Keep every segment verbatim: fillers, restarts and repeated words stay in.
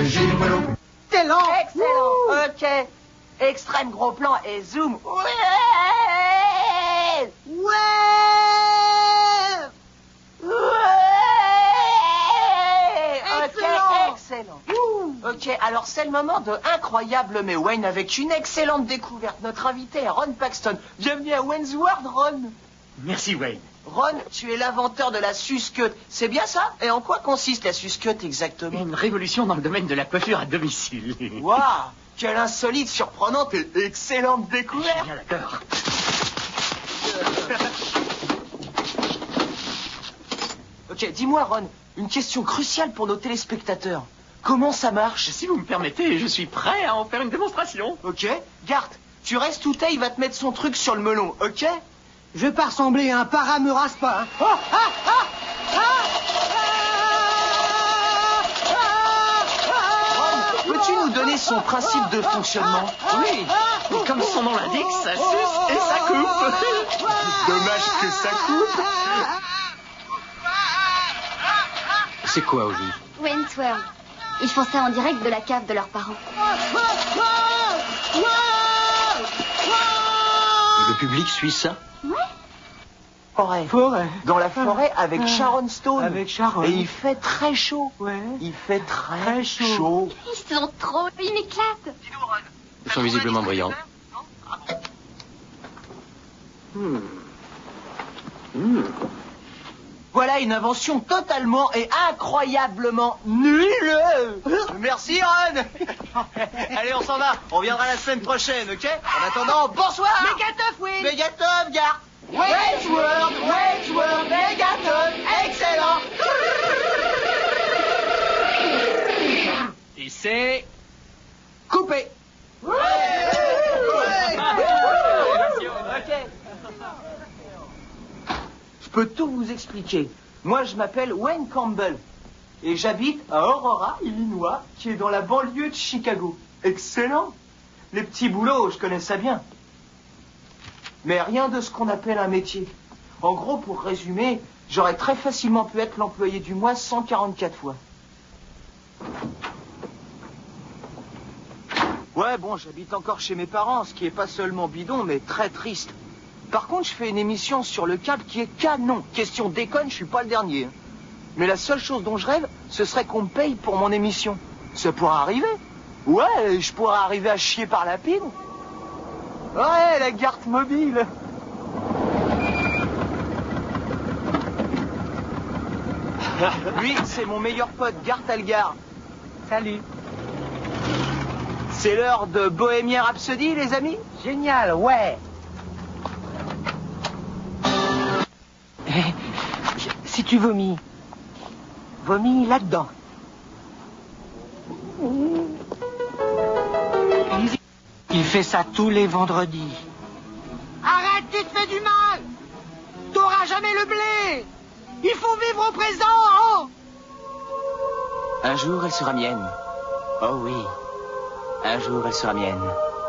Excellent. Excellent. Ok. Extrême gros plan et zoom. Ouais. Ouais. Ouais. Excellent. Ok, excellent. Ok, alors c'est le moment de Incroyable mais Wayne avec une excellente découverte. Notre invité est Ron Paxton. Bienvenue à Wayne's World, Ron. Merci, Wayne. Ron, tu es l'inventeur de la suce-cut. C'est bien ça? Et en quoi consiste la suce-cut exactement? Une révolution dans le domaine de la coiffure à domicile. Waouh! Quelle insolite, surprenante et excellente découverte! Bien d'accord. Ok, dis-moi, Ron, une question cruciale pour nos téléspectateurs. Comment ça marche? Si vous me permettez, je suis prêt à en faire une démonstration. Ok, Gart, tu restes où t'es, il va te mettre son truc sur le melon, ok? Je vais pas ressembler à un para me rase pas. Hein. Oh, ah, ah, ah, Ron, peux-tu nous donner son principe de fonctionnement? Oui, et comme son nom l'indique, ça suce et ça coupe. Dommage que ça coupe. C'est quoi, Ogie? Wayne's World. Ils font ça en direct de la cave de leurs parents. Le public suit ça? Ouais. Forêt. Forêt. Dans la forêt avec Sharon Stone. Avec Sharon. Et il fait très chaud. Ouais. Il fait très, Très chaud. Ils sont trop... Ils m'éclatent. Ils sont visiblement brillants. Hmm. Hmm. Voilà une invention totalement et incroyablement nulle. Merci, Ron. Allez, on s'en va. On reviendra la semaine prochaine, ok? En attendant, bonsoir. Mégateuf, oui. Mégaton, Gart. Wayne's World, Wayne's World, Mégaton, excellent. Et c'est... Coupé. Ouais. Ok. Je peux tout vous expliquer. Moi, je m'appelle Wayne Campbell. Et j'habite à Aurora, Illinois, qui est dans la banlieue de Chicago. Excellent. Les petits boulots, je connais ça bien. Mais rien de ce qu'on appelle un métier. En gros, pour résumer, j'aurais très facilement pu être l'employé du mois cent quarante-quatre fois. Ouais, bon, j'habite encore chez mes parents, ce qui est pas seulement bidon, mais très triste. Par contre, je fais une émission sur le câble qui est canon. Question déconne, je suis pas le dernier. Mais la seule chose dont je rêve, ce serait qu'on me paye pour mon émission. Ça pourrait arriver. Ouais, je pourrais arriver à chier par la pine. Ouais, la Gart mobile. Lui, c'est mon meilleur pote, Gart Algar. Salut. C'est l'heure de Bohemian Rhapsody, les amis? Génial, ouais. Si tu vomis, vomis là-dedans. Il fait ça tous les vendredis. Arrête, tu te fais du mal. T'auras jamais le blé. Il faut vivre au présent, hein. Un jour, elle sera mienne. Oh oui. Un jour, elle sera mienne.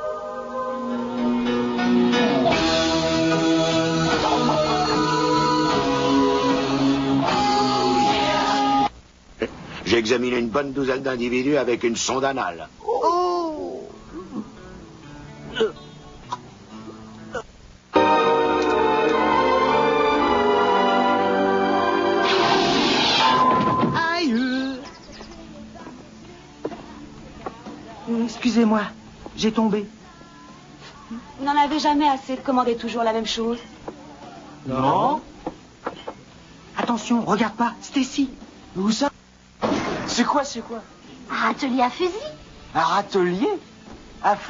J'ai examiné une bonne douzaine d'individus avec une sonde anale. Oh. Aïe. Excusez-moi, j'ai tombé. Vous n'en avez jamais assez de commander toujours la même chose. Non? Attention, regarde pas, Stacy. Où ça? C'est quoi, c'est quoi? Un atelier à fusil. Un râtelier? À